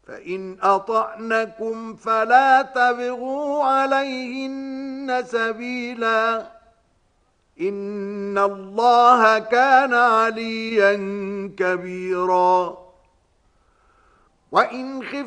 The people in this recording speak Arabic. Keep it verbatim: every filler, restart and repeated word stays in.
فإن أطعنكم فلا تبغوا عليهن سبيلا إن الله كان عليا كبيرا وإن خفتم